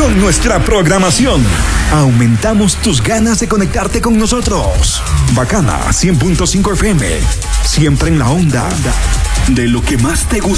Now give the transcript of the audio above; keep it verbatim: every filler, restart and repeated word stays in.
Con nuestra programación, aumentamos tus ganas de conectarte con nosotros. Bacana cien punto cinco F M, siempre en la onda de lo que más te gusta.